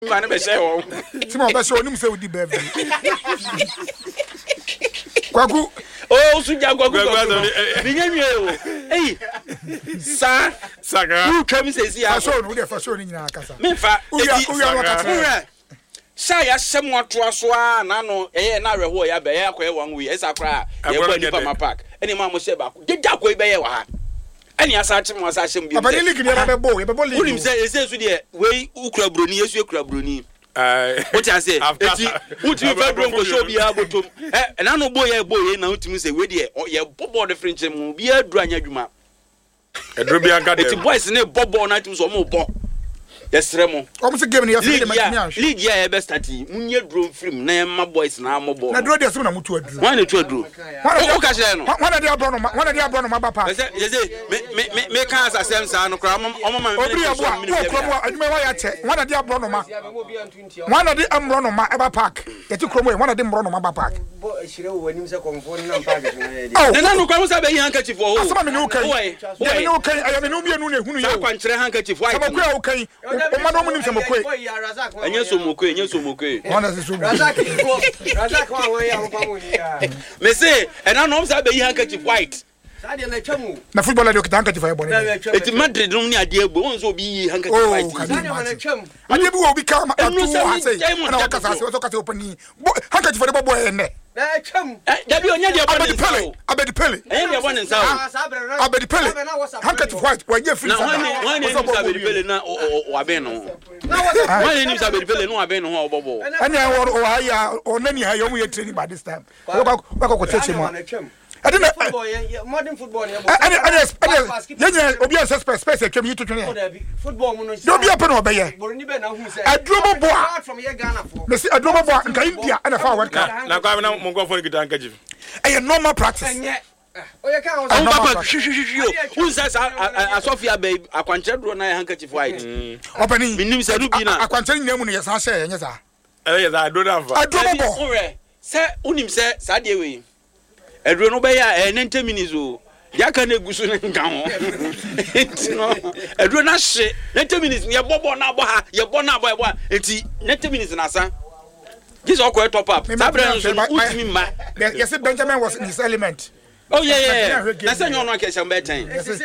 Man be say o. Timo be say onim say odi baby. Kwaku Oh, suja kwaku. Binyanwe o. Eh. Saka. Who come say see fashion wo dey fashion ni nyina akasa. Me fa. Uya Sha ya hyem wato so a na no na reho ya be ya kwa one way esa kra ye gba ni pa park eni ma mo se ba ko gega ko be ye wa ha eni asa chim asa hyem bi abani league ni na be bo league unim say ese su de we ukura broni yesu ekura broni what you say eti uti fa dron ko show bi abotom na no boy ye na utim say we de ye bobo de french mu bi adu anya dwuma edro bi anka de eti boys ne bobo na tim so mo bo Yesremo. Almost game ni yafi de match. League ya be starti. Munye drone film na ma boys na mo bo. Na drone de so na mutu adru. Wan na tu adru. O ka share no. Wan na de abro no ma ba pa. Yese me kan asem sa no kra o mama me. Obri abo a kro mo adwuma wa ya che. Wan na de abro no ma. Wan na de amro no ma e ba park. Yeti kro mo wan na de mbro no ma ba park. Bo hire wo anim se konfo ni na park na no kwa mo sa be handkerchief o. Asama me no kan. Ya me no kan aya me no bi enu na ehunu ye. Kwa nkyere handkerchief white. Sama kwa o kan. O ma no mo nim se mo kwe. Enye so mokwe. Wana se so. Razak wa wo ya mo mo ni ya. Me say, na no sa be handkerchief white. Sadia na twamu. Na footballer de handkerchief ya boni. Eti Madrid no ni ade egbo, won so bi handkerchief white. Sadia na twamu. Ade bi wo bi ka ma atu ha say. Na wakasa se, so kasa opani. Handkerchief de bobo ene. Na twamu. Dabi onya de bobo nsa. Abedi Pele. Enye de bobo nsa. Abedi Pele. Handkerchief white, wa ye free. Na wan ni Abedi Pele na o aben no. Wan ni Abedi Pele no aben no ho obobo. Anya o ha ya o nani ha yo mu ye training by this time. Wa ko cheche mo. Modern football yeah, obi an space atwam yi tutwene football mu no do obi ape no obeye boroni be na hu se adrobo boa from ye Ghana for me see adrobo boa nka India ana fa world cup na kwa na mo ngofo kita handkerchief a normal practice oye kan on papa unsa Asofia be akwanche dro na handkerchief white opani minim se rubi na akwanche nyam no yesa share yenye za yes I don't have adrobo boa se unim se sa de we edro no be ya 90 minutes o ya ka na egusu nka ho no edro na hye 90 minutes ye bobo na abo ha ye bo na abo ebo enti 90 minutes na sa this all top up sabre so ultimi ma yes Benjamin was in his element oh yeah na say no ke shamba ten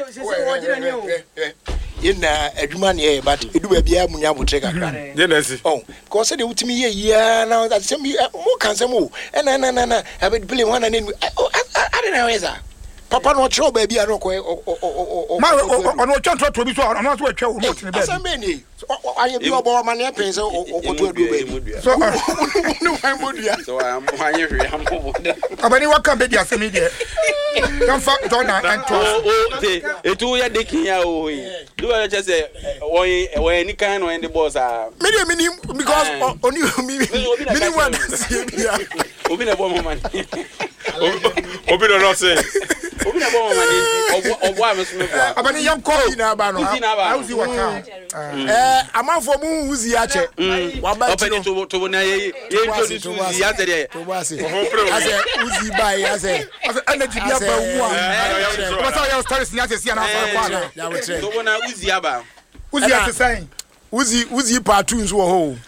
ina adwuma ne but edu ba bia munya botre kakra jenesi oh because say utimi ye ya na that say mo kan say mo na Abedi Pele wana ne I don't know whether papa no tro ba bia no ko ma ono chonto to bi so ono so atwa wo mo tini ba asa me ni aye bi obo ma ne pen say okoto adu ba so no I modua so am anye hwe am bodo abani waka be dia se me dia kan fa Jordan and to etu ya dekin ya o yi do ya che say we ni kan no end boss a me because oni me one see bia obi na bo mo man obi no say obi na bo mo man obo am so me bo abani yam ko na ba no auzi waka amanfo mu huzi ya che wa ba ti to na ye introduce huzi ya tede to ba se ase huzi ba ya se energy bia ba wu a what's all your stories ni ase na fa kwa na ya we tre to na huzi aba huzi ase sign Uzi part 2 nso ho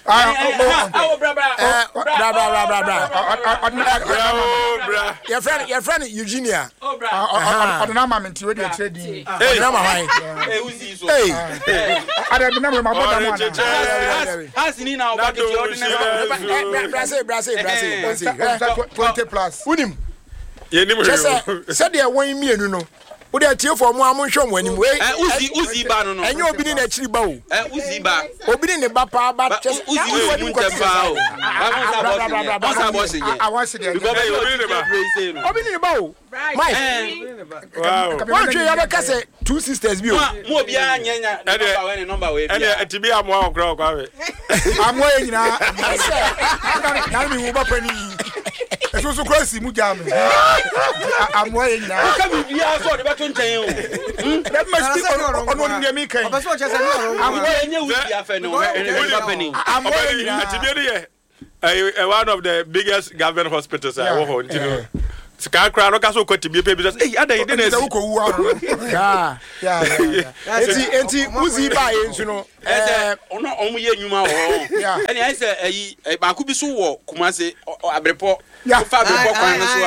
your friend Eugenia odena mama nti we dey trading odena ma hwan Uzi so ada bi na me maboda mo ana has ni na oba ke ordinary Brazil 20 plus unim ye nim he said there one mienu no wo dey tie for mo amhwe mo anim we Uzi ba no enye obi ni na chiri ba o Uzi ba obi ni ne ba pa ba Uzi we ntemba o asa boss ye I want to because obi ni ne ba o my wow one three ya ka say two sisters bi o mo obi anyanya number we ene etibi amwa okra okwa we amwa nyina na mi wo ba pani eso so kwasi mu jam amwa nyina ka bi bia so de beto nten o that must be on the me kan obaso che say no amwa enye Uzi afa no ba pani amwa nyina etibi ye one of the biggest government hospitals I work on Sika kra no ka so kwati bi pe bi say ada ide na Sɛ wokɔ wu ano. Yeah. enti Uzi ba ye nsu no ono omu ye nyuma wo ene ai se ayi ba ku bi so wo Kumase Abrepo Yeah. fa Abrepo kwan no so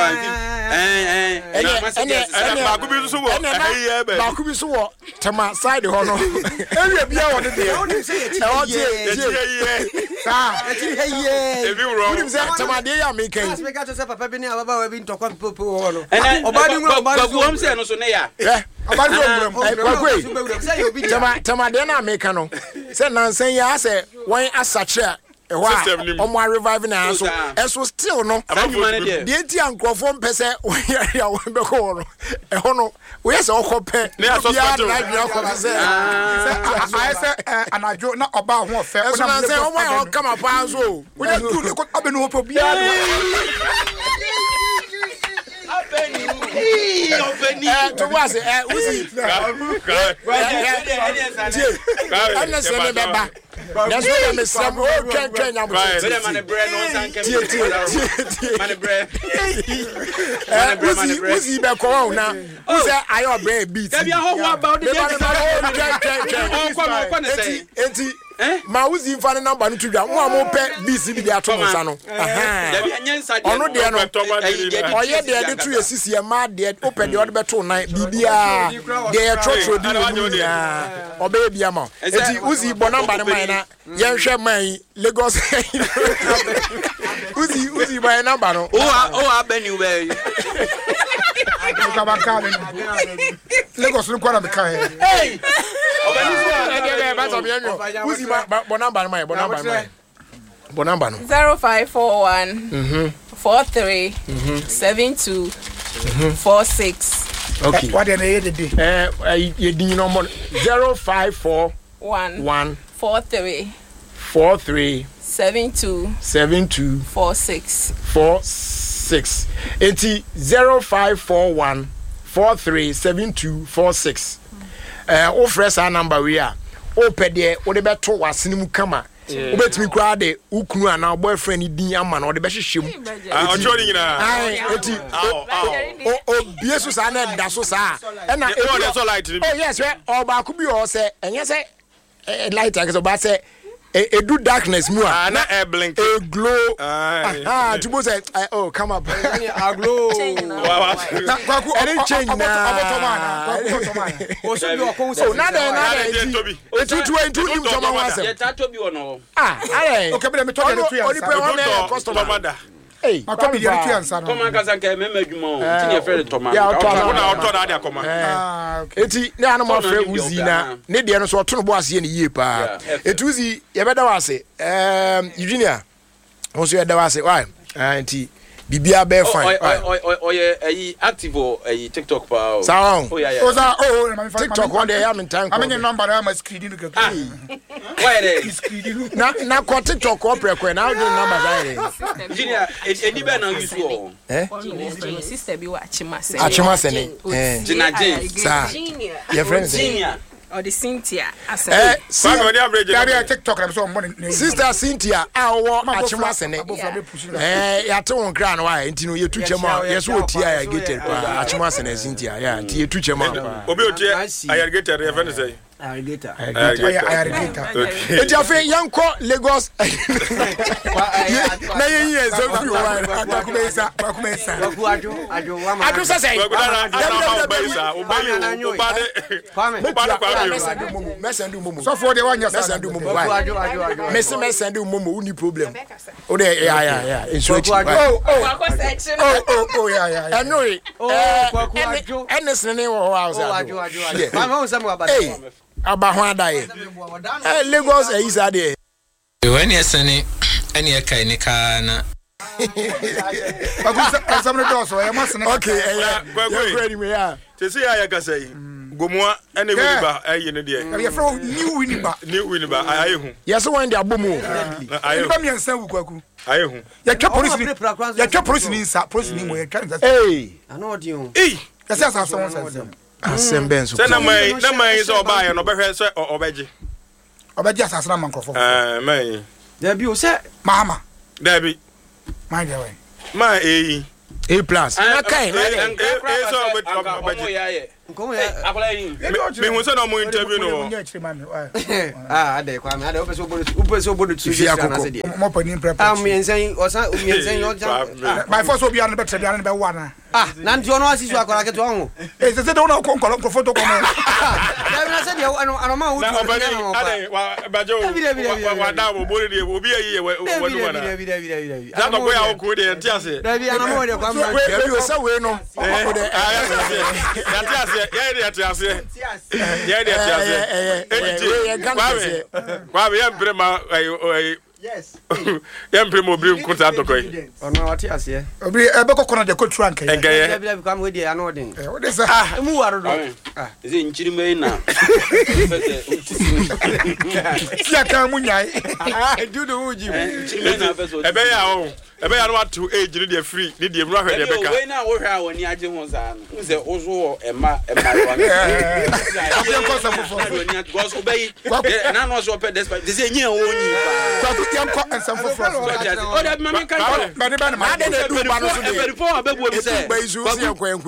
ba ku bi so wo ayi be ba ku bi so wo tema side ho no area bia wo de de ebi wrong Unim say tema de ya make As we got to say papa bi ni ababa we bi ntokwa popo wo no. Baguam se no so ne ya Abadi ombrem. tema de na make no say nansan ya say wan asachre wa omo revive na so still no de ti ankrofo mpese ya wo be ko no ho no we say okope na suspect I say anajo na oba ho ofe so na say omo come up so we just do le ko abenu opo bia to was Uzi ana se ne beba that's what I'm saying can man bread no san can Uzi be ko na Uzi ayo bread beat Debi ahoho about the enti ma Uzi mfa ne number no tudwa mo am pe BC bi ato mo sa no Debi anyansa de ono de no oye de de tu esisi e ma de open de ode beto nan bibia de trotro di no ya obe bia ma enti Uzi bo number ne man na yen hwe man Lagos Uzi bo number no abeni we Lagos no kwara be kai. hey Uzi bo number my bo number no 0541 43 72 46 okay What dey na dey? you din no more 0541 43 72 46 enti 0541 437246 o fresh number we are o pede o de beto wasene mu kama o betimi kura de ukunu ana boyfriend din ama na o de be hyehyem ojo ni nyina enti o biesu sa na da so sa e na oh yes we o ba ku bi o se enye se light like so ba se do darkness mu na air blink glow to both say oh come up Glow. Kwaku any change na O so bi o ko so na etutu nim to ma wase ye tato bi ono are okay be me to dey only pe one customer hey Akobi dey tu ansa no. Koma kasa nke mema adwuma o tini e fere toma ya auto na dia koma eti ne anu mo fre Uzi na ne de no so oto no bo ase ne yie pa eti Uzi ye beda wase Eugenia wo so ye da wase why enti bibia be fine oye ayi active ayi TikTok pa o sound yeah TikTok one day ya me time I'm in number I must screen you. why there na ko TikTok ko preko na do number there Virginia eni be na use o sister bi wa Achima sene Gina Jane sa your friend Virginia or the Cynthia Family average Carry TikTok am so money. Sister Cynthia awo Achima sene ya to won kra na wa enti no yetu chema yeso otia ya gated pa Achima sene Cynthia ya enti yetu chema obi otie ayargator ya friend say Alligator. enti afi yanko Lagos na yen so fi wa Akumesa. Ajo wama. adu say mesendu momo So for the one mesendu momo Ajo. mesendu momo uni problem o de yeah enso chi Oh yeah. anyway Ajo. enesene wo house Ajo. Mama o samu abada. hey aba ho adaye Lagos isa de when you send any kind of car Some do so I must know. okay ready me yeah te see ya ka say gomua ene winiba ayi ne de You from new winiba. new winiba ayi hu yes one dey abomu ayi hu Winiba mi ansa wu kwaku. ayi hu Ya twa police ni nsa police ni mo ya twa nsa. hey Ano di o. Kasa asa won sense. assemble so say na mai so ba ye no be hwe so obeje Obaji asasa na mankrofo. mai There be o say Mama. dabi My dear way. ma eyi A+. Okay. Me who say no more interview no. Ade kwa me ade opeso bodo tutu mo pani prep. Me ensen osan my first obi an betre an be wana. Na nti ono asisu akora keto ho. Se don ko nko photo ko mo. Na me say de anoma wo tu. Ade wa bajo wa da wo bori de obi ayi wonu wana. Da ko ya wo ko de ntiase. Da bi anoma de kwa ma. Baby o say we no. Kwabe yemprema yes yemprema obrim kunta atokoi ono wati ase obri ebeko kono de kotu anke engeye bi kwa me we ano den o de sa mu waro do ze nchiri me na si aka mu nyai do do uji nchiri me na feso ebe ya o ebe ya no atu age ni de free ni de mu ahwe de beka we na wo hwa woni age ho za no ze ozo ema wa afi ko sa fofo because obey na no so pe despite ze nyi won yi kwa ku tiam ko ensam fofo o da mama kan ba de ba na ma de na du ba no so de very for abebu obi se ba isu si akwankwe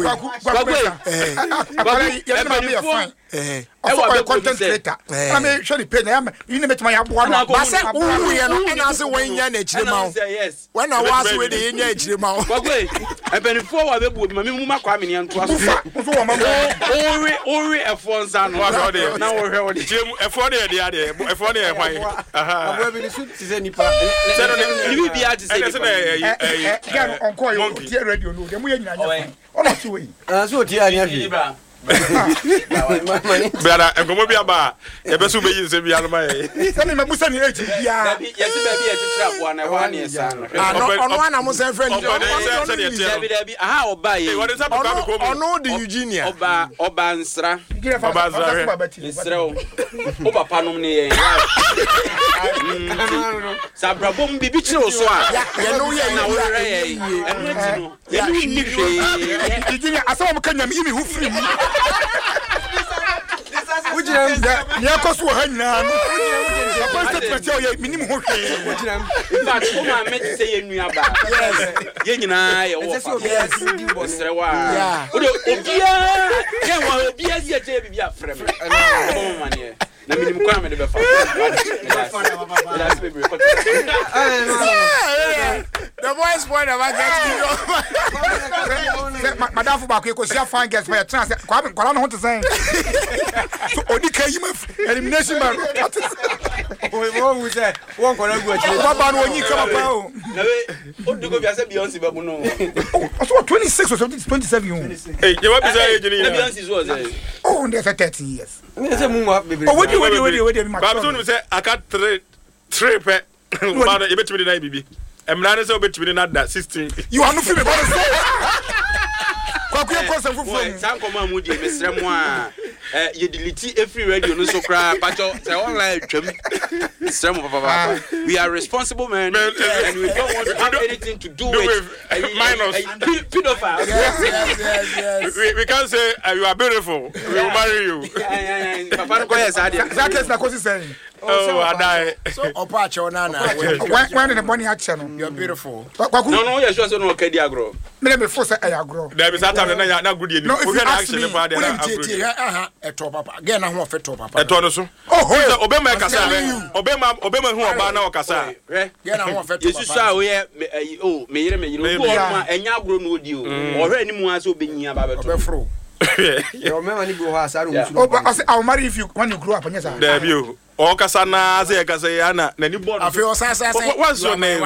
akwa ya na me ya fine of content creator I mean surely pay na you need me ya bo na ba se wu ye no na se wan nya na chire ma yes when I was we de nya chire ma kwagwe ebeni for wa bebu obi ma me ma kwa me ne nto aso so wa ma ori efo nsa no na wo hwe wo de efo de de ade efo de hwan abo bi ni su ti se nipa se no ni bi a ti se nipa onko yo ti radio no de mu ye nyanya ona ti we so ti anya fi brother enkomo bi aba ebe so be yin se bi alma ye se me mabusa ni eji bia yesi ba bi e titra bo na wa ne sa no ono ana mo se friend dabi aha oba ye ono de Eugenia oba nsra oba nsra nsra o papa nom ne ye sabrabom bibi kire so a ye no ye na wo re ye enu enti no ye ni hwe Eugenia asawo mo kanya mi hu free mu ujiram ni akoso ha nyina no papa statement ye minim ho hwe ujiram in fact o ma me say ye nua ba ye nyina ye wo fa srewa o de obia ye wo obia si eche bibia frem o ma ne na minim kwa me de be fa the boys point about madam for back ko sia fine girls for your trans kwa no ho to say so odi ka yi ma elimination man we won say won ko na gu achi baba no onyi kama pa o na we o dugo bia say Beyonce ba mu no so 26 or 27 you eh je wa bi say age ni Beyonce is what say oh there's 30 years ni say mu ma bebe oh we ma ba so no say aka 3 pe ba do e betimi na bibi emra ne say obetimi na da 16 you are no free me ba so kwa ku ko san fufu san ko ma mu die mesrɛ mu a ye delete every radio no so kra pacho say online twam mesrɛ mu papa we are responsible men and we don't want to have anything to do with minors pedophiles yes we can say you are beautiful we will marry you papa ko yes ade Zakes na kosi say oh adai so opa che ona na when the money action you're beautiful no you sure so no kadi agro me force ay agro there be satan na good ye ni no if you ask action me for there aha eto papa again na ho feto papa eto no so oh obema kasa obema hu oba na okasa again na ho feto papa yesu a wo ye me yire wo ma enya agro no odi o ohwe animu ase obenyi aba beto obefro yo me mani go ha saru musu oh I'll marry if you when you grow up anya sa there be o kasa na say kasa ya na ni born afi o sa what's your name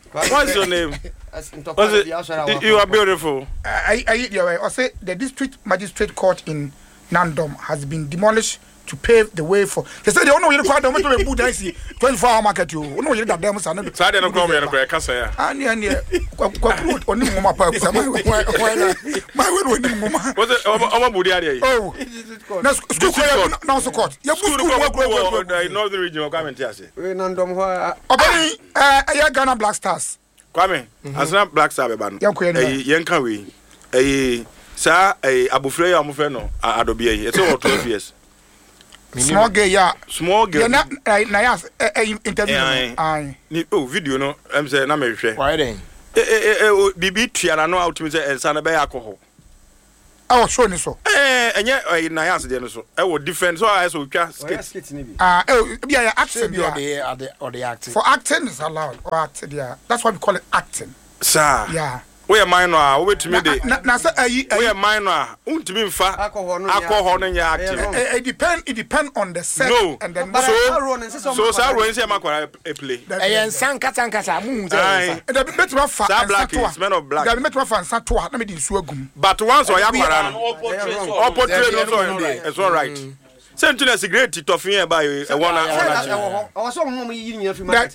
you are beautiful I say the district magistrate court in Nandom has been demolished to pave the way for they say they don't know you quite don't to put that 24-hour market you no you that them say no so they no come here no kasa ya ani kwa oni mama pa say my we oni mama was it omo budi ade oh na school court na so court ya school the northern region of Kwame Tiase we Nandom ho obani ya Ghana Black Stars Kwame asna Black Star be ba no yen kan we sa abofre ya mo fe no adobia yi e say 12 years small girl ya na ya interview ni video no say na me hwe why then bibi tuana no out me say ensa na be alcohol oh show ni so enye na yas de no so different so I so twa skit ni bi be ya acting or the acting for acting is allowed or acting yeah that's why we call it acting sir yeah we minor we betimi de na say we minor untimi mfa alcohol no nya acting it depend on the set no. and then so sa ro nse makwara play san kasa mu say the betwa fa black is men of black the betwa fa nsa to na me di nsu agum but once o yakwara no portrait no so it's all right sent to cigarette toffee e buy e wanna so mo yi ni afi market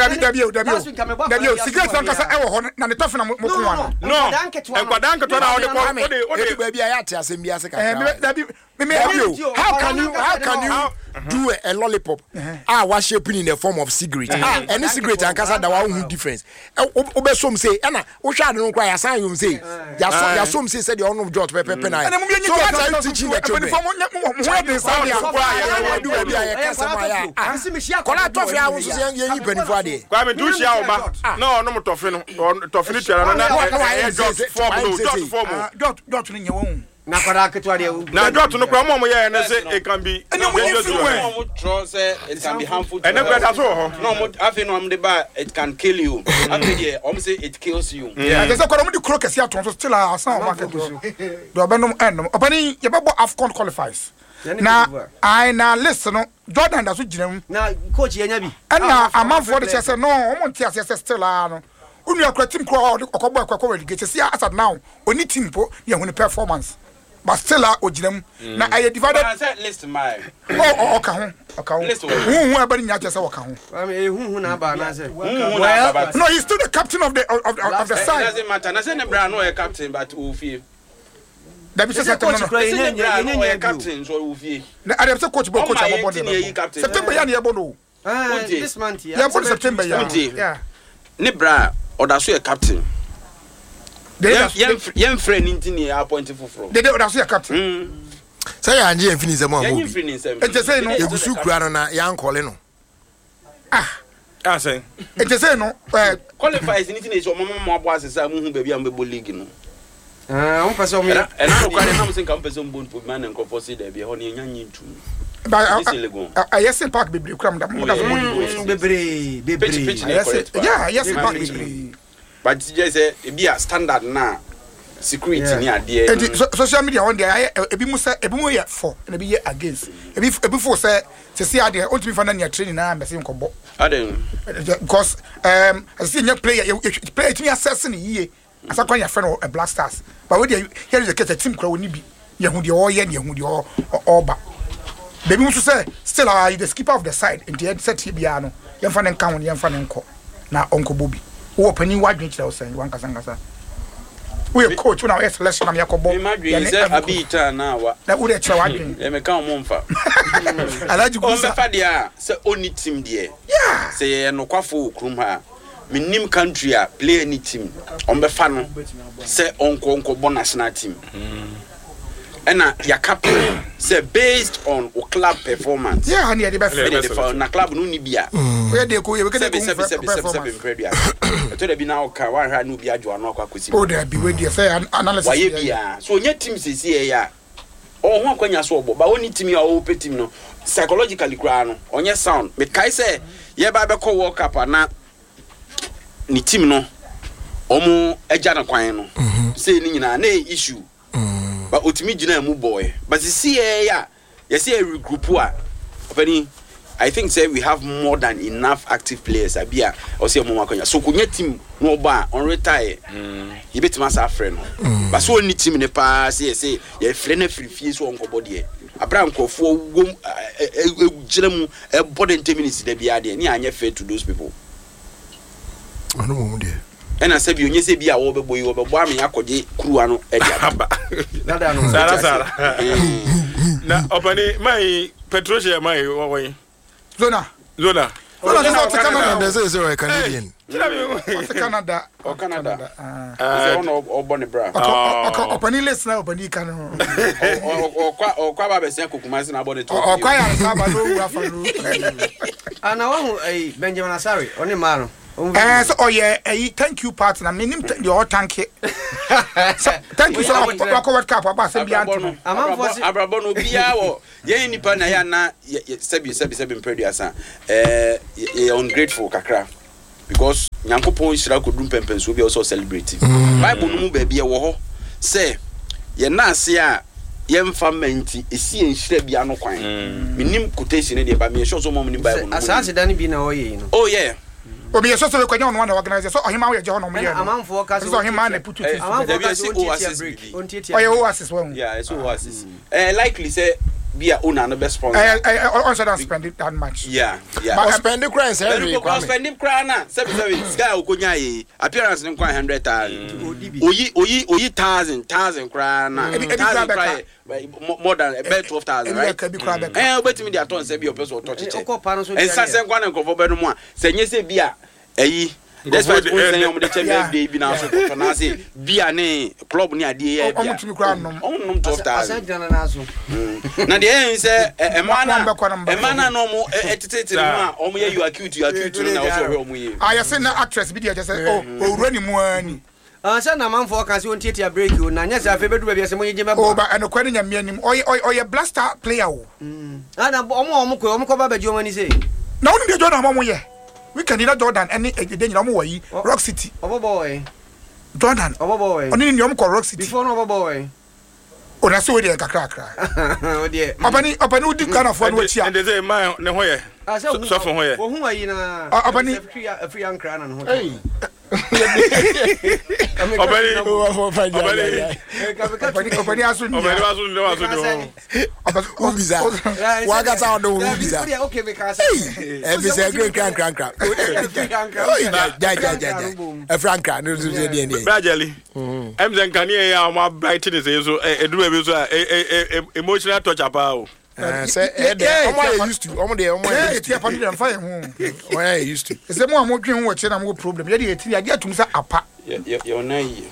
w cigarette san kasa e wo ho na ne toffee na mo ko wana no enkwada nketo na o de ba bia ya te asem bia se ka how can you do a lollipop wa shaping in the form of cigarette any cigarette and kasa da wa hu difference obe som say na wo hwa de no kwa ya san yum say ya som say say the on of George Pepe na so what are you teaching the children kola tofi a wo so say ye yi panifo ade kwa me du shia oba no no mo tofi no tofi ni tuara na dot ni nyewo na kwara ketwa de na dot no kwa mo ye na say it can be dangerous to you draw say it can be harmful to you no mo afi no am de ba it can kill you afi de say it kills you yeah there's a kwara mo di kro kesi aton so still asan o market do ba no end opani ye be bo AFCON qualifies na I na listen no Jordan da so ginam na coach ye nya bi na amanfo de say no o mo ntia say still no unu akwa team ko okobo akwa relegate see as at now oni team po ye hu performance but still oginam na I divided list my okay who everybody nya say waka ho I mean who na ba na say no he's still the captain of the side. It doesn't matter na say ne bra no a captain but who feel that be say captain so who feel na I say coach bo September ya na ye bo no this month ya bo September ya ne bra oda so a captain yem friend intini appoint foforo they oda so a captain say ya anje enfini se mo amobi e say no egusu kura no na ya nkole no say e say no qualifies intini so mo abo asesa mu hu ba bia mbebo league no on passe o mi na no kware na mo sin kan person bon po man nko for see there be ho ne nya nyitu but yes in park bebre kram da mo da so bebre yes park bebre but just say e be a standard na security ni ade social media on there ebi mu say ebi mu ye for na ebi ye against ebi for say see ade o timi fa na training na mbese nkobo ade because as see your player timi assess ni ye asa kwa ya friend a Black Stars but we here is the case team kra woni bi ye hu de o ye ne hu de o ba baby mu say still are the skipper of the side in the end set here bia no ye fa ne nka ho ye fa ne nko na onko bobi wo pani wadwen kira o say wan kasa we coach na we selection na me yakobo ya ne abita na wa na wo de kira wadwen e me kan mo mfa alaji gusa on be fa dia say oni team dia yeah say ye no kwafo okrum ha minim country a play any team on be fa no say onko bo national team and ya captain say based on o club performance yeah and ya the na club no ni bia we dey ko we get performance to dey be na o ka wa hwa no bia jo ano akwa kosi o dey be we dey say analysis wa ye bia so nya team sisi ya o ho akwanya so obo ba oni team ya o pe team no psychologically kra no onye sound me kai say ye ba be ko world cup na ni team no omo eja na kwan no say ni nyina na issue but otimi gina mu boy but see ya yes a regroup a opani I think say we have more than enough active players abia o say mo makonya so kunya team no ba on retire you betima sa friend no but so ni team ne pa say ye friend na free so onko body abra nkofo wom gina mu e body 10 minutes da bia de ni anya fair to those people ano mo de ena se bi onye se bi a wo be boyi wo be bo am yakode kuruwa no e dia nada no sara na opani mai petroche mai wo zona South Canada there's a Canadian Canada is on obone bra opani listen opani kan okwa ba be se kokumasi na body to okwa ya sa ba no wu afa no ana wa Benjamin Asare oni ma no So thank you partner me nim the all thank you. Thank you so much for World Cup about say bianto. Abrabo no bia wo ye nipa na ya na sebi mpeduasa ungrateful kakra because Nyankopon Ishira kodum pempenso bi also celebrate. Bible no mu ba bia wo ho say ye na ase a ye mfa menti esi enhira bia no kwan. Minim quotation ne de ba me show so mo nim Bible no. Asase dan bi na oye no. Oh yeah. Obi so so kwanya on one organizer so ohima we je hono mo ye. Amanfo ka so ohima na putu. Amanfo ka so on tietia. Oasis one. Yeah, it's Oasis. Likely say be a owner no best sponsor. Also don't spend it that much. Yeah. But spend the crowns every week. Spend him crown na 7 sky okonya ye. Appearance nim kwa 100,000. Oyi 1,000 crown na. More than about 12,000, right? Obetimi dey aton say be your person touch it. And sansen kwa na nkofo be no mo a senye se bia eyi despite say am dey check day bi na so to na say bia ne club ni ade ye bia onum 12,000 na dey say emana no mo etete no a omo ye you acute na also we omo ye I say na actress bi dey just say owura ni mu ani say na man for can see on theater break you na nya say afi bedu bia say mo yije meba ba eno kwani nya mianim oye blaster player o na omo ko ba baji omo ni say na onu dey Jordan omo ye we can either Jordan any dey nyina omo wayi Rock City boy Jordan boy oni ni omo ko Rock City before no boy ona so we dey kakra o dey opani udi kana fo no chi and they say my ne ho ye so for ho ye wo hu ayi na opani free ankra na no Opani asu ni ubiza wagata odo ubiza okay because ebise great crank ja franka no so dey dey brajali emzen kanie ya ma brighten say so eduru be so emotional touch apa o say omo used to omo dey eti apa dey mfa hu why used to say mo amodwen ho che na mo problem ye dey eti ade atum say apa ye ona yi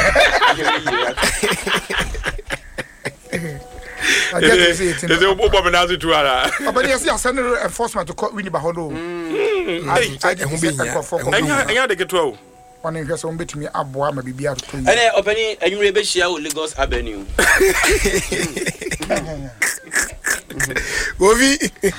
There's a Bob and Nazi to ara. But yes, you send enforcement to Winnie Bahodo. I get 12. One in person bit me up, boy, maybe be out to you. And opening a new Rebeshia Lagos Avenue. Ovi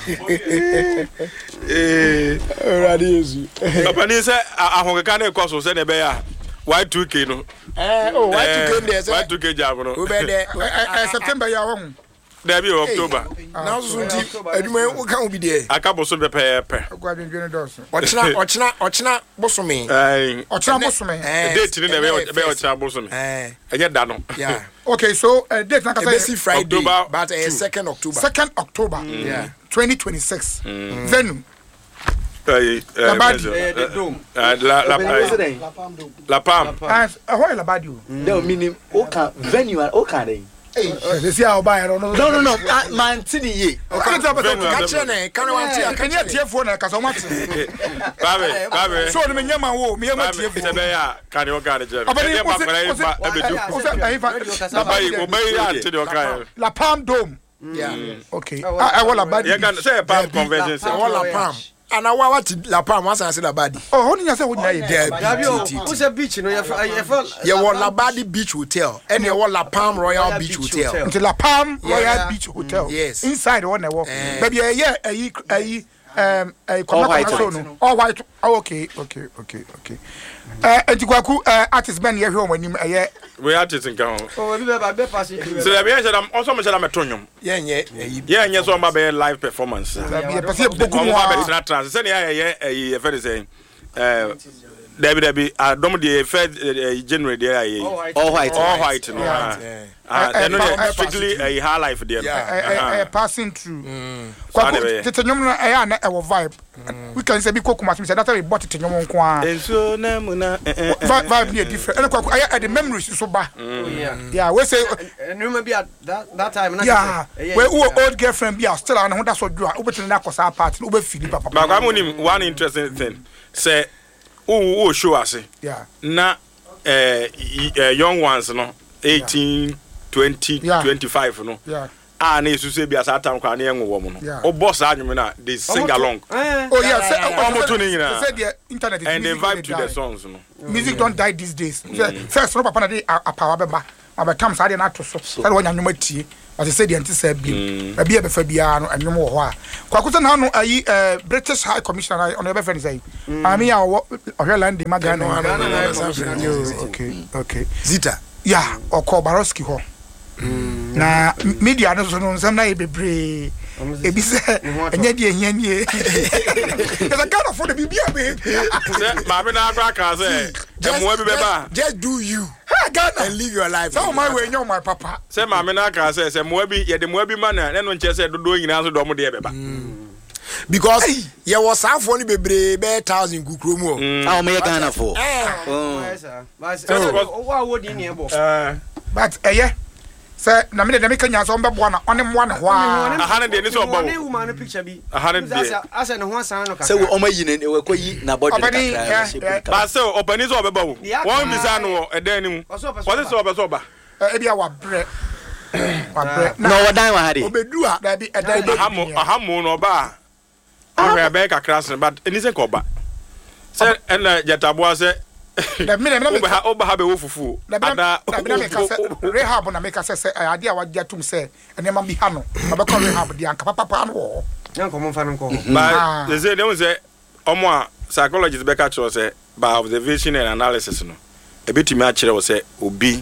radius. Opening say I want to cause so send a bear. Y2K no. Y2K there. Y2K job no. We be there. September ya won. There be October. Now so aduma we can be there. Akabo so be pepe. Agwadwendwe dos. Ochina bosome. Ochina bosome. Date ni na be ochina bosome. Enye da no. Yeah. Okay, so date na ka say Friday but 2nd October. 2nd October. Yeah. 2026. Venue. Labadi. La Pam. How Labadi? No, meaning Oka venue and Oka day. They see how buy no. No. Man, Tini ye. Okay, can you tear phone? Cause I want. Babe. So the nyama wo, me ma tear phone. Can you organize? La Palm Dome. Yeah. Okay. I want Labadi. You can say Palm Convention. I want La Palm. And I want La Palm once I say Labadi. Oh, only you say what you there. Who's a beach? You know, you want Labadi Beach Hotel, and you want La Palm Royal Beach Hotel. Into La Palm Royal Beach Hotel. Yes. Inside one walk. Baby, all white. Oh, okay. Antikwaku artist ben here when him we artist in town. Oh, we be pass it. So there be am also me say am etonyum. Yeah, so am be live performance. Be person boku mo a trans. Say na very say there be dom dey first January there all white no. No strictly a high life there. Passing through. Kwaku tetonyum no na vibe. We can say be kokuma say that we bought tetonyum nko a. Enso na mu na vibe near different. And kwaku the memories so ba. Yeah, we say remember be at that time na. Yeah. We old girlfriend be still on ho that so do a obetin na kosa party no be feel papa. But I mean one interesting thing. Say oh show us. Yeah. Na young ones no 18 20 25 no. Yeah. na yesu se bia sa tam kwa na enwo wo no o boss anwum na they sing along oh yeah omoto ni nyina say the internet is and they vibe to the songs no music don't die these days first no papa na dey apawa beba abatam sa dey na to so say wo nyanyoma tie but say the anti bi e be fa bia no anwum wo ho a kwakuta na no ayi British High Commissioner on your friend say ami ya Ohland Magana okay Zita yeah Okobaroski ho na media no so no nsam na bebre ebi se enye die hia nie esa kind of for the bibia be ma be na agba ka say mo be ba just do you Ghana and live your life so my way nyo my papa say ma me na ka say mo bi ye de mo bi ma na no nche say dodo nyina so do mo de be ba because ye was afo ni bebre be 1000 kukro mu o me Ghana for but say na me de me kanya so mbebo na one mo na ho a aha de ni so bo ne woman no picture bi aha de asa ne ho asan no ka say o mayi ne we koyi na body kakra ba say opani so obeba wo won bi sa no edan ni mu what so obeso ba e bia wa bre no wadan wa hade obedu a da bi edan aha mo no ba ahwe be kakra sen but eni se ko ba say ena jetabo say da me oba ha be wo fufu ada rehab na make say ade a wagya tum say enema bi ha no abekọ rehab dia nka papa no yanko mo fa no ko ba they say dem say omo a psychologist be ka chiro say by observation and analysis no e betimi a chire wo say obi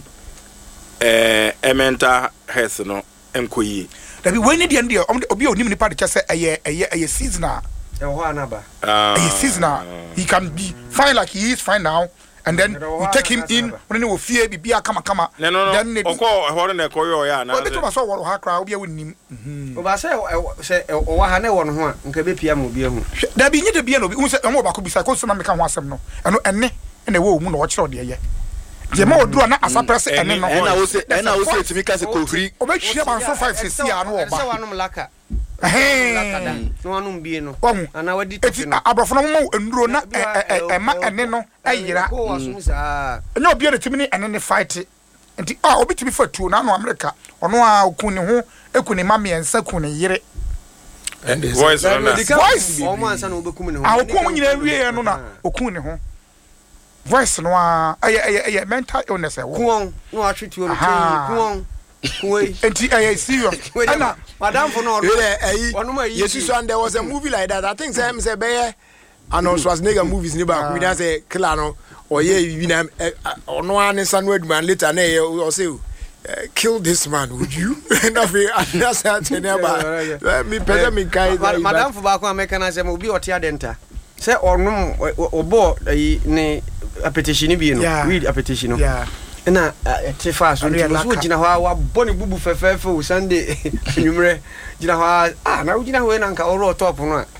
mental health no enkoyi da bi we need dey obi onim ni pa de say eye seasonal seasonal he can be fine like he is fine now and then we take him in when we fear bibia kama then oko ehore na ekoyo ya na obi to so wo ha kra obi awunim oba say o wa ha na wo no ho a nka be pia ma obi ahu da bi nye de bia no obi say enwo ba ko bisa ko so na meka ho asem no ene na wo mu no wo kire de ye je ma oduro na asapress ene no ena wo se timi ka se kohuri oba hwia ban so 5 6 ya no oba say wanum laka no anum bie no ana wadi tafi no abrofo no mo enduro na ema ene no ayira enya obi na timi ni ene ne fight nti obi timi fatu na no America ono a okun ne ho ekun ma miensa kun ne yire voice o mo ansa no obekum ne ho okun nyina wie no na okun ne ho voice no a mental illness e wo kuon no atwetu no kuon enti serious ana madam for no yes so and there was a movie like that I think say be Arnold Schwarzenegger movies ni ba ku na say killer no oye you na ono an san wadman later na o say kill this man would you na fe that's at nearby me pede me kai madam for ba ko America na say obi otia denta say ono obo ni appetition bi no weed appetition no na tefa so nti gina ho wa boni bubu fefefe o Sunday nyumre gina ho na gina ho na nka oro top no a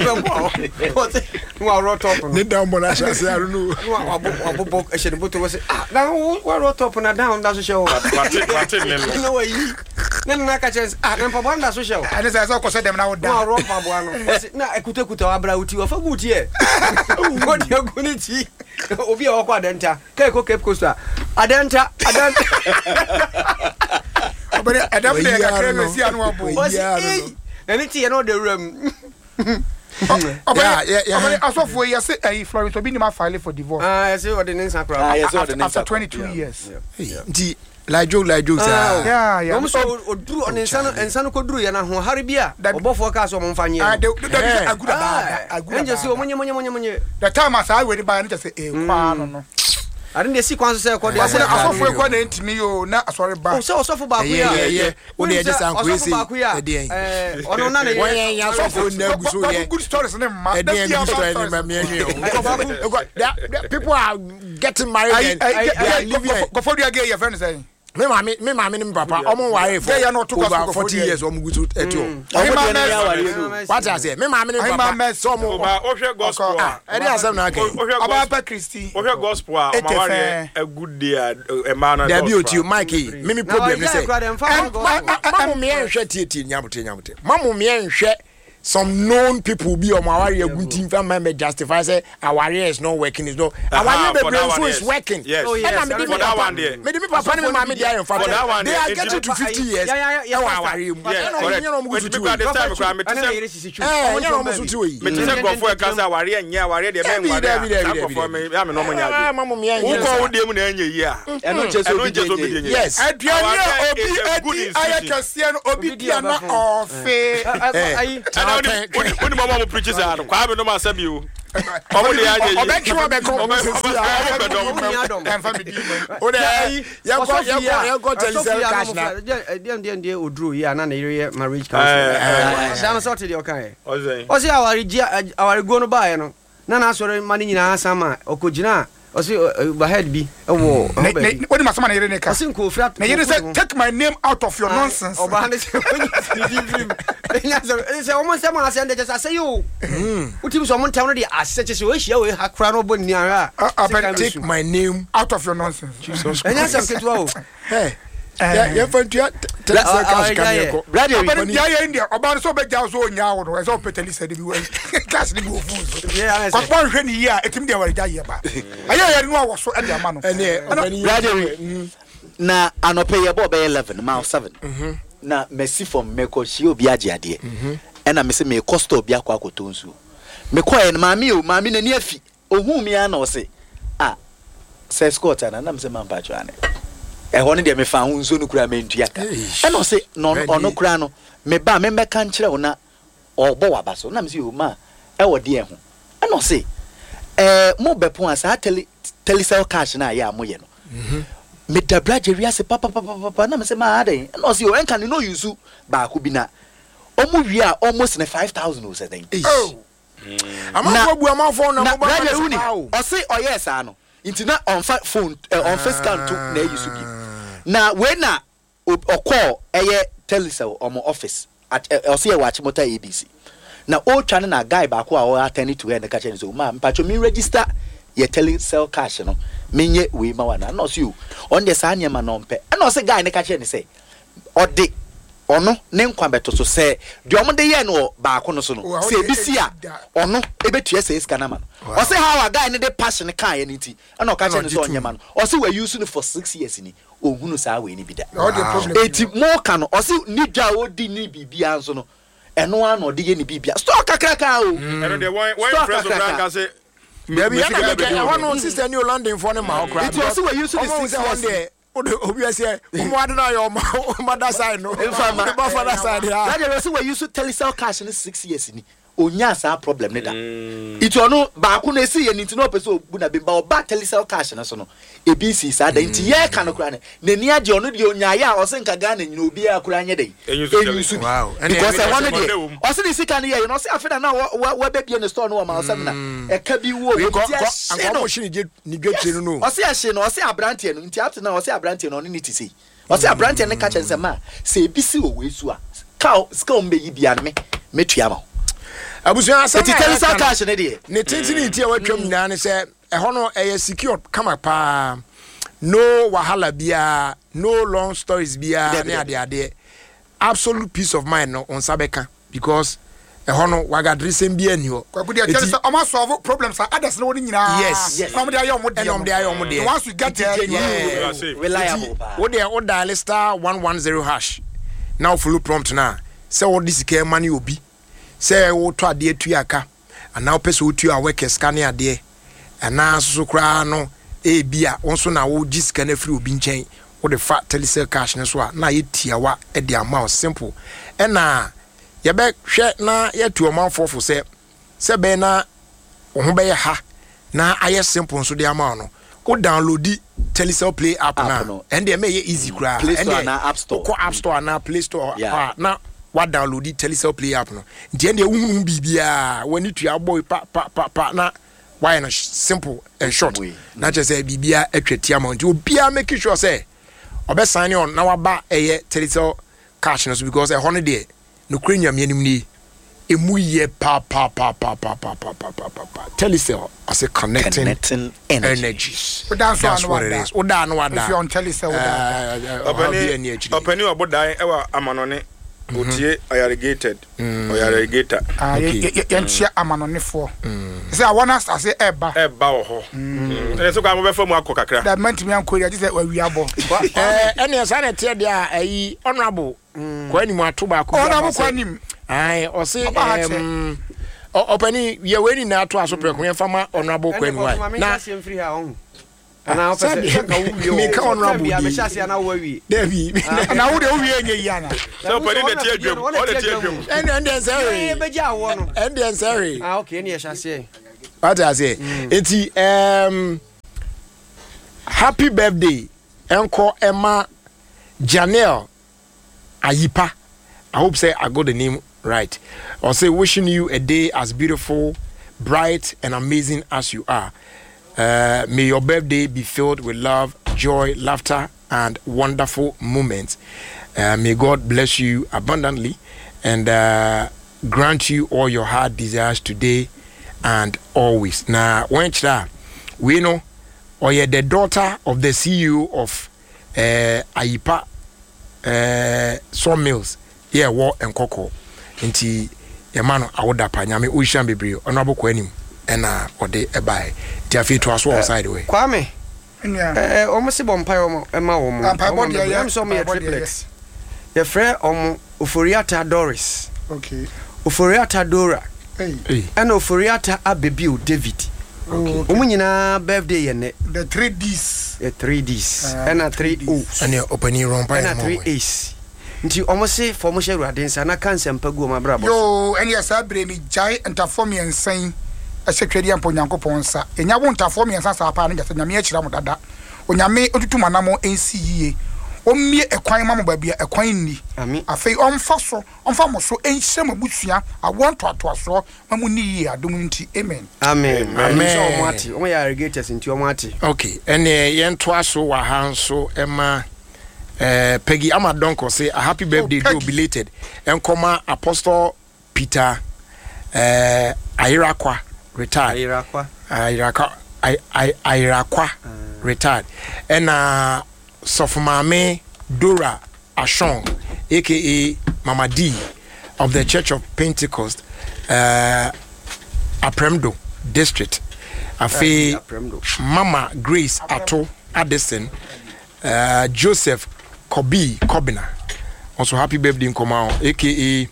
no oro top no ne down bona sha se aru no abo e shede boto was na oro top na down da so show what no way na ka chance na pa banda so show ane say so ko se dem na wo da oro pa bo ano na ekuta wa bra uti wa fa guti e ko dia guniti obi a kwa denta kai ko Cape Coast adenta obere adam de ka kreme si anu abo anything no the room obere asofo ya say Florence obi ni ma file for divorce I say ordinance akra after 22 years nti like joke sir yeah no so oduru onsano ko duru ya na ho haribia obofo ka so mo mfanye aguda enje si omonye the time as I we buy na say kwa no I didn't see kwanso say ko dey say asofo ko na ntimi yo na asori ba so asofo ba ku ya o dey just an kwesi ono na ne wen ya asofo na guso ye good stories na ma good stories na me people are getting married and they are living go for you again your friend say me mama ni papa omo ware for ya no to over 40 years omo guso etio what I say me mama ni papa so omo ohwe gospel e dey asem na kai Ababa Christy ohwe gospel a ma ware a good day e ma na there be otio Mikey me problem ni say mamu me enhwe tietie nyamote mamu me enhwe some known people be on our good team may justify say our is not working is not our brain is working. Yes. For that one there. They are getting to 50 years. When mama preaches out, Kwabe no must be you. What take my name out of your nonsense. Take my name out of your nonsense. Hey. Na anope ye bo be 11 mile 7 na Messi from Meko shi obi age ade na me se me costo obi akwa akotonsu me koye na maami na ni afi ohun mi ana o se se Scott na me se mampa cho ane ho ne de me fa hu nso no kura mentua ka na o se no ono kura no me ba me meka nkire wo na obo wabaso na me se o ma e wo de ho na o se mo bepon asa telecell cash na ya mo ye no me da braje wi ase papa na me se ma ade na o se o enka no use ba ko bi na omo wi a almost na 5,000 o se den ama bu ama phone na mo ba o se o yes ano inti na on phone on face scan to na use bi na we na o call eye telecell omo office at o se e watch motor ABC na o twa na guy ba ko a o attend to her na ka chen so ma mpacho me register ye telecell cash no menye we ma wana no so on the sa nyema no mpe na o se guy na ka chen say ode ono ne nkwa beto so se de omo de ye no ba ko no so no se ebisi a ono ebetua se scanner man o se how a guy ne de passion kan ye nti na o ka chen so onyema no o se we use no for 6 years ni ohunu sa we ni bida eti mo ka no o se ni dwa odi ni bibia nso no eno an odi ye ni bibia stock kakraka o eno de one press of rank say baby ya one sister new London for ma okra it was we use this thing obi say mo ade na yo mother side no the father side ya that was we use telecell cash in 6 years ni onya sa problem ne da it ono ba ko na si ye nti no person obu na bimba oba telecell cash na so no ebisi sa da nti ye ka no kra ne nani age ono de onya ya o se nka ga na nyina obi akura anye dey enyusu because I wanted it o se di sika ne ye no se afeda na wa be bia ne store no ma o se na e ka bi wo anko mo shini je ni gwe no o se ahye no o se abrante no nti after na o se abrante no ni ti sei o se abrante ne ka chen se ma se ebisi o wesu a ka ska o mbe yi bia me metua ma abusuan asa telecell cash ne de ne tintini ti a watwam nyina ne se ho no secure kama pa no wahala bia no long stories bia ne ade absolute peace of mind no on sabeka because ho no wagadresen bia ni ho kwabu dia tell say o solve problems others no nyina yes no dey ayo mo dey once you get there reliable wo dey o dial star 110 hash now follow prompt na say what this care money obi say wo to ade tuaka and now person wo tu a work scan ade ana so kra no bia wonso na wo gisika na free obi nchen wo de fa telecell cash ne so a na yetiawa e de amount simple na ye be hwe na yetu omanfo fo se be na wo ho be ha na aye simple so de amount no wo download telecell play app na and dey make easy kra and na app store ko app store na play store na what download telecell play app no nti dey wu bibia wani tu aboy pa na why na simple and short na just say bibia atwati amount obia make sure say obe sign on na waba eye telecell cash no because e hono dey no krenya mianim ni emu ye pa telecell as a connecting energies that's what it is oda no wada if you on telecell openi obodan e wa amanone Otie irrigated or irrigator. Yentia amanonefo. Say I want us to say eba. Eba ho. So kwa mo be fam akọ kakra. That meant me anko just say we abo. Any asana tie dia ayi honorable. Kwa ni mu ato ba ko. Honorable kwa nim. Ai o say opani ye we ni na ato aso pre ko ye fama honorable kwa ni wa. Na ana opese ka wuwi o. Me ka honorable. Ya me shase ana wuwi. Debi. Na wo de wuwi enye yi ana. So opani na tie adwam. O de tie adwam. And sorry. E beja wo no. And sorry. Ah okay, ni e shase. What I say? Eti happy birthday enko Emma Janelle Ayipa. I hope say I got the name right. I'll say wishing you a day as beautiful, bright and amazing as you are. May your birthday be filled with love, joy, laughter and wonderful moments. May God bless you abundantly and grant you all your heart desires today and always. Now, when we know or you're the daughter of the CEO of Ayipa Sawmills, yeah, war and cocoa. Inti Yamano Awodapa, Yami Ushan Bibrio, Honorable Quenim, and or de Ebai. Tiafi to us all side way. Kwame, almost a bumpire, Emma, I'm so many triplets. Your friend Ufuriata Doris. Okay. Ufuriata Dora. And Ufuriata Abibu David. Umunyina birthday and the 3 Ds. The 3 Ds. And a 3 O's. And your opening room by and a 3 A's. Until almost say for Moshe Radins and I can't send Pago, my brother. Yo, and yes, I bring me Jai and Tafomi and saying a secretary and Ponyanko Ponsa. And I won't Tafomi and Sasa Pan, just a Yamiach Ramada. When you may to Manamo NCA. O me ekwan mama ba bia ekwan ni afei onfa so onfa mo so enhyem abusua awon to so mamu ni yi adom nti amen amen so omati o ya irrigators nti omati okay ene yen to aso wa hanso ema Peggy Amadonko say a happy birthday to belated enkoma Apostle Peter Airakwa retired Airakwa retired and Sofumame Dora Ashong, aka Mama D of the Church of Pentecost, Apremdo District. Afe Mama Grace Ato Addison, Joseph Kobina. Also happy birthday in Komao, aka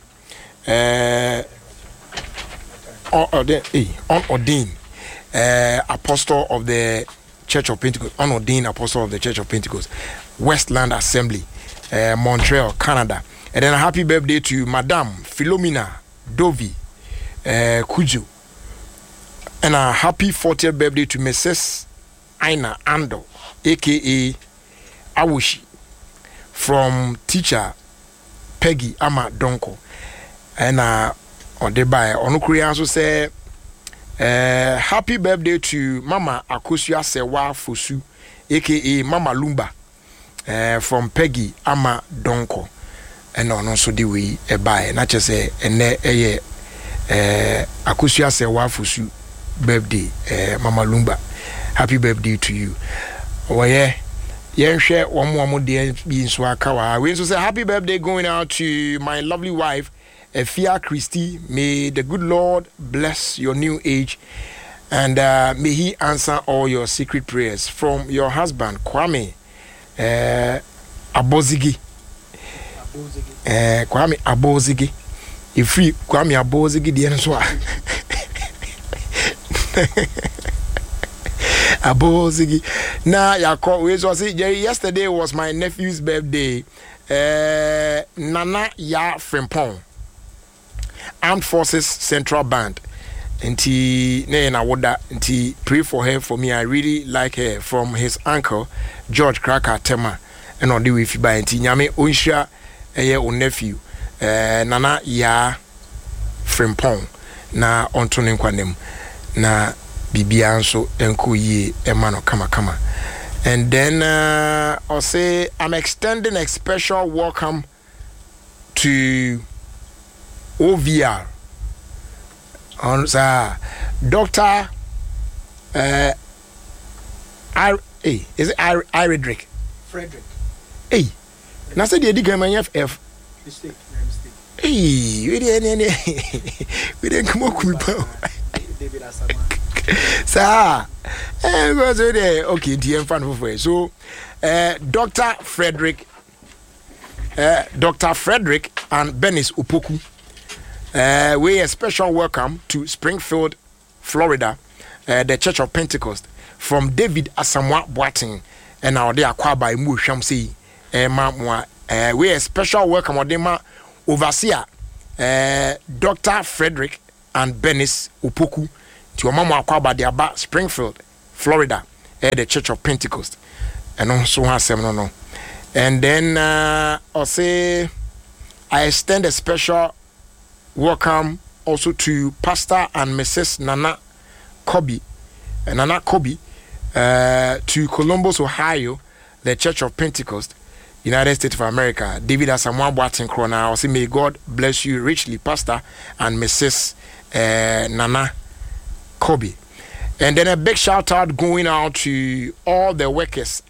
unordained apostle of the Church of Pentecost, unordained apostle of the Church of Pentecost, Westland Assembly, Montreal, Canada. And then a happy birthday to Madame Philomena Dovi Kuju. And a happy 40th birthday to Mrs. Aina Ando, aka Awushi, from teacher Peggy Amadonko. And Odebaya Onukuri also say happy birthday to Mama Akosia Sewa Fosu, aka Mama Lumba, from Peggy Amadonko. And also the way a buy, not just a Akosia Sewa Fosu birthday, Mama Lumba. Happy birthday to you. Oh yeah. Share one more day being Swakawa. We also say happy birthday going out to my lovely wife, Efia Christie. May the good Lord bless your new age, and may He answer all your secret prayers. From your husband Kwame Abozigi. Kwame Abozigi. If we Kwame Abozigi, the answer. Abozigi. Now, yesterday was my nephew's birthday. Nana Ya Frempong, Armed Forces Central Band. And pray for her for me. I really like her. From his uncle George Cracker Tema. And on the way by and Nyame Unsha o nephew Nana Ya Frempong. Na Antonin Kwanem. Na Bibianso enko ye emano kama. And then I'll say I'm extending a special welcome to OVR on Dr. Is it Iredrick? Frederick. Hey, now say the F. Mistake. Hey, we didn't come up with David Asamoah. Sir, okay, DM fan for so Dr. Frederick and Benis Upoku, we a special welcome to Springfield, Florida, the Church of Pentecost from David Asamoah Boateng and our dear Kwaba Imu Shamsi. We a special welcome Odema overseer Dr. Frederick and Benis Upoku to your mama Kwaba de Aba Springfield, Florida, the Church of Pentecost. And also has no. And then I'll say I extend a special welcome also to Pastor and Mrs. Nana Kobe to Columbus, Ohio, the Church of Pentecost, United States of America. David Asamoah Boateng Krona. I'll say may God bless you richly, Pastor and Mrs. Nana Kobe. And then a big shout out going out to all the workers.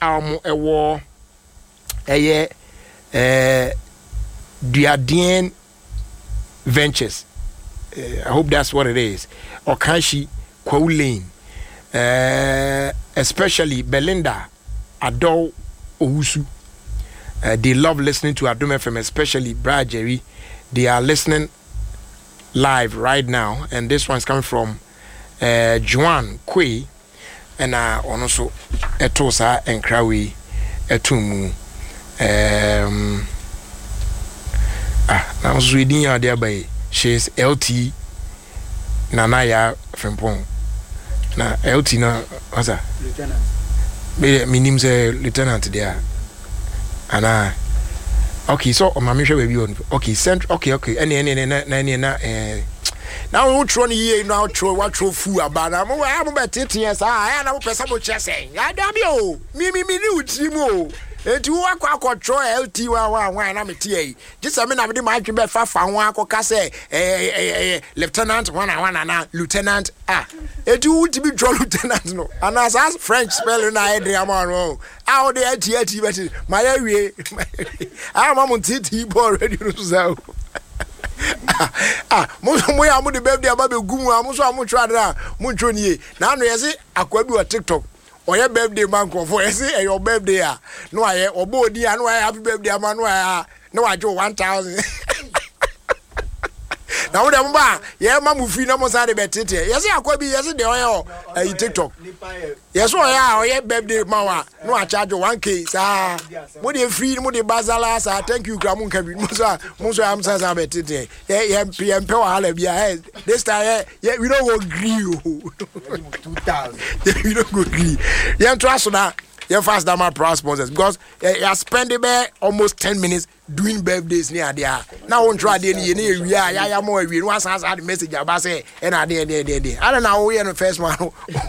Duadien Ventures. I hope that's what it is. Okanshi Kwaulane. Especially Belinda Adol Owusu. They love listening to Adom FM, especially Brad Jerry. They are listening live right now. And this one's coming from Joan Kwe. And also Etosa and Krawi Etumu. I was reading her there by she's LT Nanaya Frempong. Na LT na what's that? Lieutenant. My name's Lieutenant there. And okay, so my mission will be on. Okay, okay. Any now we try here now throw what throw food about. I'm about 10 years. I am person mo chasing. I damn you. Me new team. Enti wo akwa control LT wa na metie just I mean na me ma twe fa wa akoka say lieutenant one na lieutenant enti wo ti bi draw lieutenant no and as French spelling na e am on how the ati but my awie I am on TT ball ready no so mo ya mo de birthday aba be gumu am so am try na mo ntro nie na no yesi akwa bi wa TikTok. Or your birthday man for your birthday. No, I or body and why happy birthday man. No, I do 1,000. Now, Mamma Fina Mosade Betty. Yes, I could be yesterday or TikTok. Yes, or your birthday Mawa. No, I charge you 1K. What you free, what you bazalas. Thank you, Gramun Cabin Musa Amsa Betty. PM Power. This time, we don't agree. 2,000. We don't agree. You trust that. You fast down my proud sponsors because you spend almost 10 minutes doing birthdays near there. Now on try the yeah more we once has had message about say and I don't know we are the first one.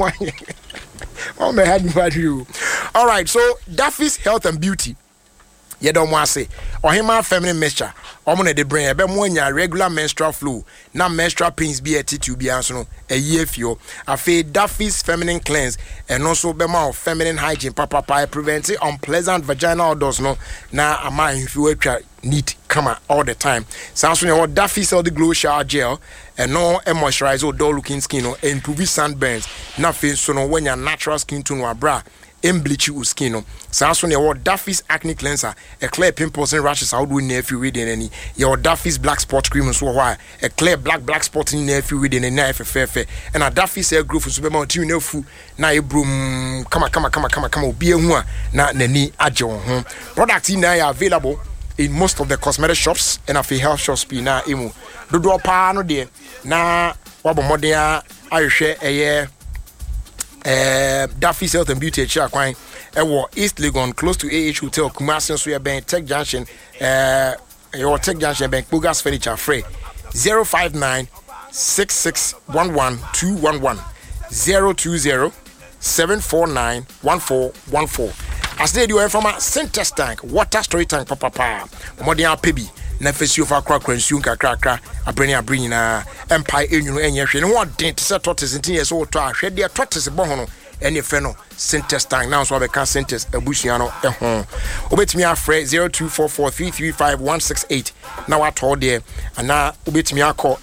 Oh my head you. All right, so Duffy's Health and Beauty. You don't want to say or him feminine mixture. Omone de brain ebe mo nya regular menstrual flow na menstrual pains be attitude be anso no a year fio afi Duffy's feminine cleanse and also be ma feminine hygiene papa prevent unpleasant vaginal odors no na ama if atwa neat kama all the time sanso ne what Duffy's all the glow shower gel and no moisturize or dull looking skin no improve sunburns na face so no when your natural skin tone wa bra bleach your skin no sanso ne what Duffy's acne cleanser a clear pimples and rashes how do we if you read any your Duffy's black spot cream so why a clear black spot in if you read in a knife fair and a Duffy's hair growth so be mount you know fu na e broom come be hu na nani aje ho product in are available in most of the cosmetic shops and a health shops be na emu dodo pa no de na wabo modern ahwe eye Duffy's Health and Beauty at Kwan East Legon close to AH Hotel Kumasi so ben Tech Junction your Tech Junction Bank Bogas Furniture Frey 059 6611 211 020 749 1414 as they do from a center tank water storage tank papa modern pebi na fesi ofa kra kakra abreni na empire enyu enye hwe ne ho den te se tortoise ntin ye so to ahwe de tortoise bo ho no ene fe no centers tank now so be can centers abusia no ho obetimi afre 0244335168 na watɔ deɛ ana wobɛtumi akɔ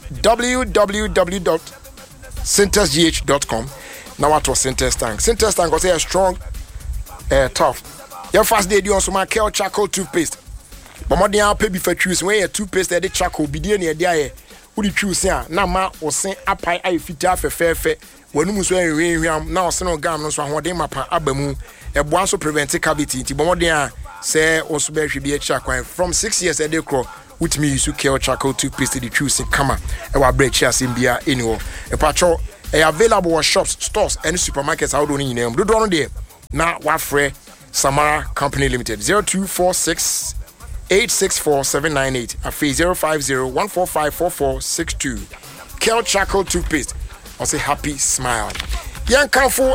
www.centersgh.com na watɔ Centers tank ɔsɛ yɛ strong tough your first day also my Kel charcoal toothpaste but more than pay before choose when you toothpaste the charcoal be there near there would choose here na ma o sen apai I fit half a fair when you must now send on gam no so what they mapa abamu a one so prevent cavity but more than say also be should be a charcoal from 6 years a day crow which me use Kel charcoal toothpaste the choosing come our bread chairs in beer anywhere a patrol available at shops stores and supermarkets out on in them do on there now what free Samara Company Limited 0246 864 798 afi 050 145 4462 Kel charcoal toothpaste or say happy smile yan kanfo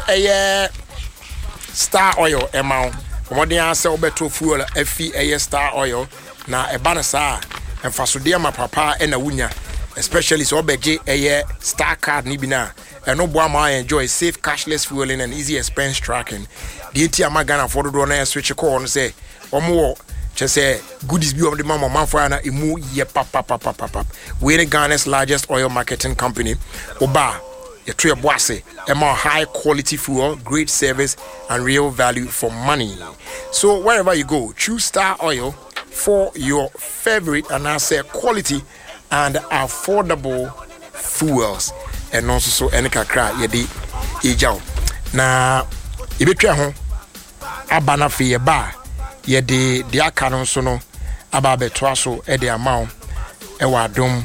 star oil amount modern answer obeto fuel afi star oil na eba na sa emfasode ma papa na wunya especially so obeje star card ni bi na no boy ma enjoy safe cashless fueling and easy expense tracking the enti amagana for do na switch call no say omo just say goodies be of the mama man for na emu ye pap we the Ghana's largest oil marketing company oba you to your bossy a more high quality fuel, great service and real value for money. So wherever you go, choose Star Oil for your favorite and I say quality and affordable fuels. And also so any kakra yedi ijao na ibetwa ho abana fe ye ba yedi de aka no so no aba betwa so e de amount e wa dom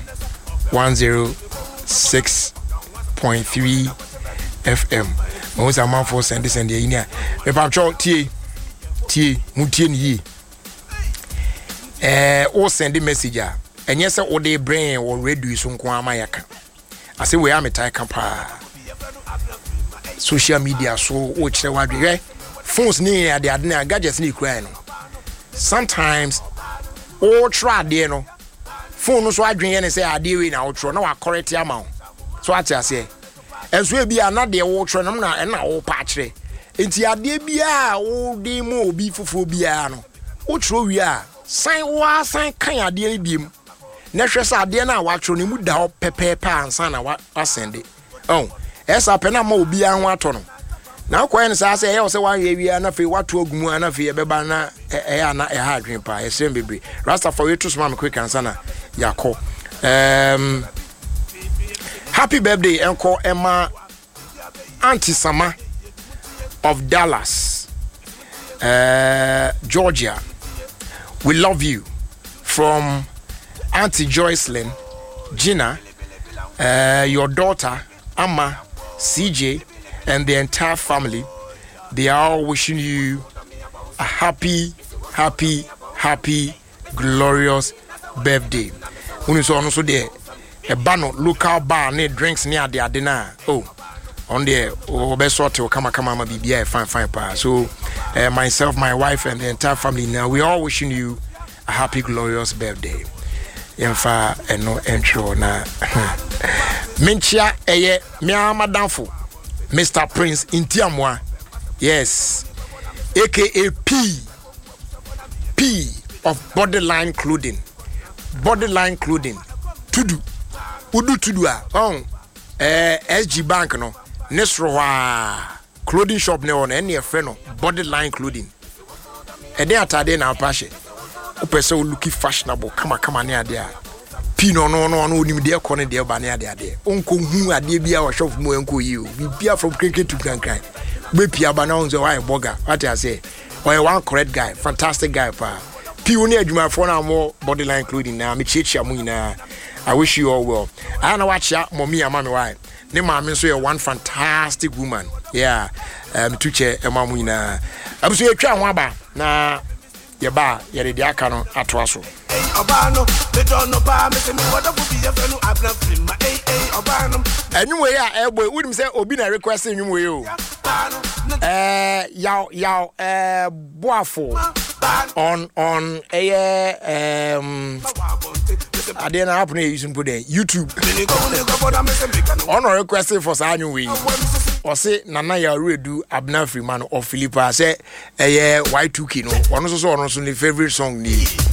106.3 FM mo za man for send the yin me pa cho tie mutie ni o send the message a enye se o de brain o radio so nko amayaka ase we am tie kampa social media so o kire wadwe phones ni ade na gadgets ni kura no sometimes o try there no phone so adwen ye ne say ade we na o tro na wa correct amount so ati ase enso e bia na de wo tro no na wo pa kire enti ade bia wo de mo obi fofo bia no o tro wi a san kan ade biem na hwe sa ade na wa tro ne mu da pepepe ansa na wa asende oh esa pe na ma obi an ho ato no na kwa en sa say e se wan ye wi na fe wato agumu na fe beba na ya na ha adwen pa e sem bebre rasta for you to smam quick ansa na yakọ happy birthday enko Emma Auntie Sama of Dallas Georgia. We love you from Auntie Joycelyn, Gina, your daughter Amma, CJ, and the entire family. They are all wishing you a happy, glorious birthday. When so also there, a bano local bar near drinks near the Adena. Oh, on there, oh, best sort to come be fine pa. So, myself, my wife, and the entire family now, we all wishing you a happy, glorious birthday. Yemfa no intro na Minchia eye mia madamfo Mr. Prince Intiamwa. Yes. AKA P of Borderline Clothing. Borderline Clothing. Tudu. Udu tudua. SG Bank no. Nesrowa clothing shop ne on any friend no. Borderline Clothing. Ede atade na apashe. Upese o looky fashionable kama ne ade a pino no onim de ekọ ne de ba ne ade onko hu ade bia wo shop mu enko yi o bibia from cricket to kankan be pia ba na onzo why burger what I say or one correct guy fantastic guy pa piu ne adwuma for na mo Borderline Clothing na me chiechia mu nyina. I wish you all well. I know watch ya mommy and mommy why ne ma me so you one fantastic woman yeah to che e ma mu nyina abuso etwa ho aba na yeba yere de aka no atoa so obano they don't know ba me say me what be your friend abna film ma obano anyway ya eboy would say obi na request anyway o yaw boafo on ade na happen using put YouTube on request for sa anyway or say nana ya redu abna free man of Philippa say Y2K no one so the favorite song ni